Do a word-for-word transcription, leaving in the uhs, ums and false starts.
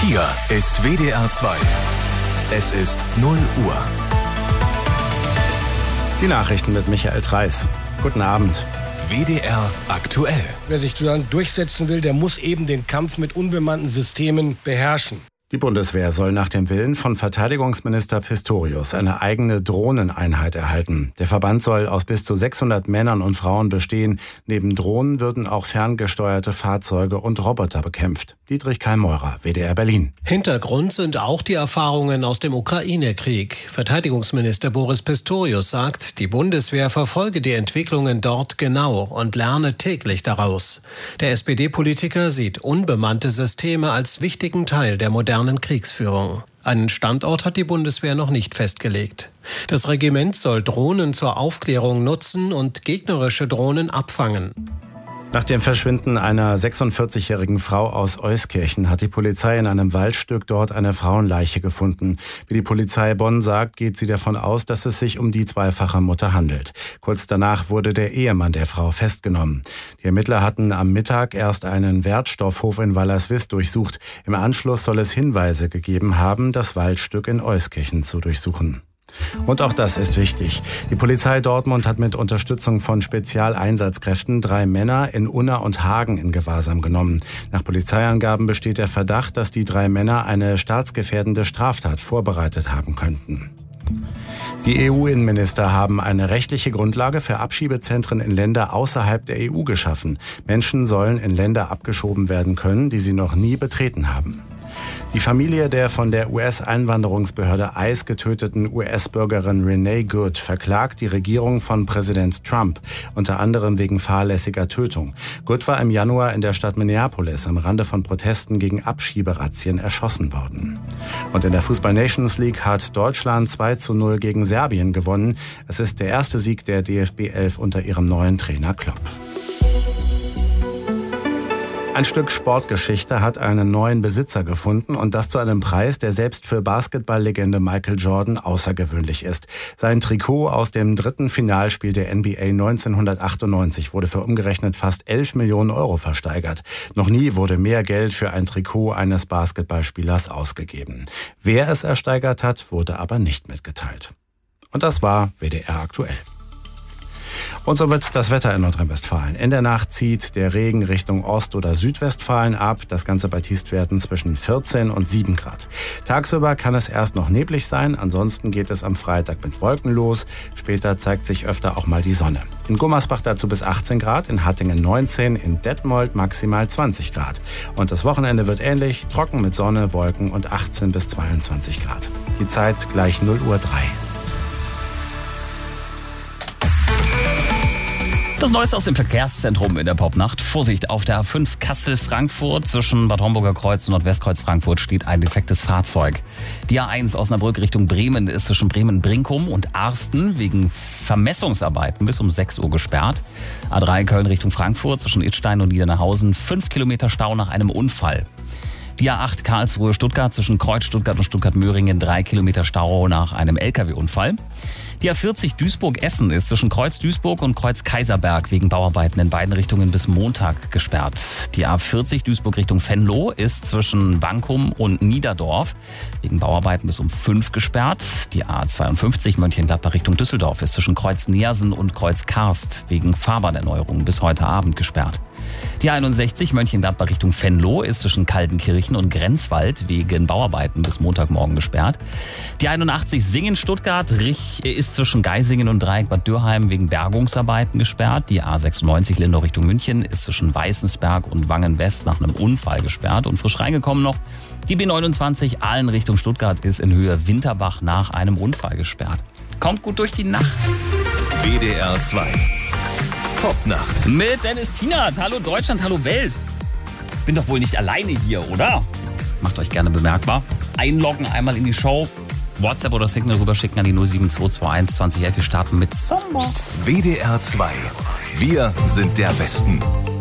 Hier ist W D R zwei. Es ist null Uhr. Die Nachrichten mit Michael Treis. Guten Abend. W D R aktuell. Wer sich dann durchsetzen will, der muss eben den Kampf mit unbemannten Systemen beherrschen. Die Bundeswehr soll nach dem Willen von Verteidigungsminister Pistorius eine eigene Drohneneinheit erhalten. Der Verband soll aus bis zu sechshundert Männern und Frauen bestehen. Neben Drohnen würden auch ferngesteuerte Fahrzeuge und Roboter bekämpft. Dietrich Keimeurer, W D R Berlin. Hintergrund sind auch die Erfahrungen aus dem Ukraine-Krieg. Verteidigungsminister Boris Pistorius sagt, die Bundeswehr verfolge die Entwicklungen dort genau und lerne täglich daraus. Der S P D-Politiker sieht unbemannte Systeme als wichtigen Teil der modernen Kriegsführung. Einen Standort hat die Bundeswehr noch nicht festgelegt. Das Regiment soll Drohnen zur Aufklärung nutzen und gegnerische Drohnen abfangen. Nach dem Verschwinden einer sechsundvierzigjährigen Frau aus Euskirchen hat die Polizei in einem Waldstück dort eine Frauenleiche gefunden. Wie die Polizei Bonn sagt, geht sie davon aus, dass es sich um die zweifache Mutter handelt. Kurz danach wurde der Ehemann der Frau festgenommen. Die Ermittler hatten am Mittag erst einen Wertstoffhof in Wallerswist durchsucht. Im Anschluss soll es Hinweise gegeben haben, das Waldstück in Euskirchen zu durchsuchen. Und auch das ist wichtig. Die Polizei Dortmund hat mit Unterstützung von Spezialeinsatzkräften drei Männer in Unna und Hagen in Gewahrsam genommen. Nach Polizeiangaben besteht der Verdacht, dass die drei Männer eine staatsgefährdende Straftat vorbereitet haben könnten. Die E U-Innenminister haben eine rechtliche Grundlage für Abschiebezentren in Länder außerhalb der E U geschaffen. Menschen sollen in Länder abgeschoben werden können, die sie noch nie betreten haben. Die Familie der von der U S-Einwanderungsbehörde I C E getöteten U S-Bürgerin Renee Good verklagt die Regierung von Präsident Trump, unter anderem wegen fahrlässiger Tötung. Good war im Januar in der Stadt Minneapolis am Rande von Protesten gegen Abschieberazzien erschossen worden. Und in der Fußball-Nations League hat Deutschland zwei zu null gegen Serbien gewonnen. Es ist der erste Sieg der D F B elf unter ihrem neuen Trainer Klopp. Ein Stück Sportgeschichte hat einen neuen Besitzer gefunden und das zu einem Preis, der selbst für Basketballlegende Michael Jordan außergewöhnlich ist. Sein Trikot aus dem dritten Finalspiel der N B A neunzehnhundertachtundneunzig wurde für umgerechnet fast elf Millionen Euro versteigert. Noch nie wurde mehr Geld für ein Trikot eines Basketballspielers ausgegeben. Wer es ersteigert hat, wurde aber nicht mitgeteilt. Und das war W D R aktuell. Und so wird das Wetter in Nordrhein-Westfalen. In der Nacht zieht der Regen Richtung Ost- oder Südwestfalen ab. Das Ganze bei Tiefstwerten zwischen vierzehn und sieben Grad. Tagsüber kann es erst noch neblig sein. Ansonsten geht es am Freitag mit Wolken los. Später zeigt sich öfter auch mal die Sonne. In Gummersbach dazu bis achtzehn Grad, in Hattingen neunzehn, in Detmold maximal zwanzig Grad. Und das Wochenende wird ähnlich, trocken mit Sonne, Wolken und achtzehn bis zweiundzwanzig Grad. Die Zeit gleich null Uhr drei. Das Neueste aus dem Verkehrszentrum in der Popnacht. Vorsicht, auf der A fünf Kassel-Frankfurt zwischen Bad Homburger Kreuz und Nordwestkreuz Frankfurt steht ein defektes Fahrzeug. Die A eins Osnabrück Richtung Bremen ist zwischen Bremen-Brinkum und Arsten wegen Vermessungsarbeiten bis um sechs Uhr gesperrt. A drei Köln Richtung Frankfurt zwischen Idstein und Niedernhausen fünf Kilometer Stau nach einem Unfall. Die A acht Karlsruhe-Stuttgart zwischen Kreuz Stuttgart und Stuttgart-Möhringen drei Kilometer Stau nach einem L K W-Unfall. Die A vierzig Duisburg-Essen ist zwischen Kreuz Duisburg und Kreuz Kaiserberg wegen Bauarbeiten in beiden Richtungen bis Montag gesperrt. Die A vierzig Duisburg Richtung Venlo ist zwischen Wankum und Niederdorf wegen Bauarbeiten bis um fünf gesperrt. Die A zweiundfünfzig Mönchengladbach Richtung Düsseldorf ist zwischen Kreuz Neersen und Kreuz Karst wegen Fahrbahnerneuerungen bis heute Abend gesperrt. Die einundsechzig Mönchengladbach Richtung Venlo ist zwischen Kaltenkirchen und Grenzwald wegen Bauarbeiten bis Montagmorgen gesperrt. Die einundachtzig Singen-Stuttgart ist zwischen Geisingen und Dreieck Bad Dürheim wegen Bergungsarbeiten gesperrt. Die A sechsundneunzig Lindau Richtung München ist zwischen Weißensberg und Wangen-West nach einem Unfall gesperrt. Und frisch reingekommen noch, die B neunundzwanzig Aalen Richtung Stuttgart ist in Höhe Winterbach nach einem Unfall gesperrt. Kommt gut durch die Nacht. W D R zwei. Popnacht. Mit Dennis Tienert. Hallo Deutschland, hallo Welt. Bin doch wohl nicht alleine hier, oder? Macht euch gerne bemerkbar. Einloggen einmal in die Show. WhatsApp oder Signal rüberschicken an die null sieben zwei zwei eins zwanzig elf. Wir starten mit Sommer. W D R zwei. Wir sind der Westen.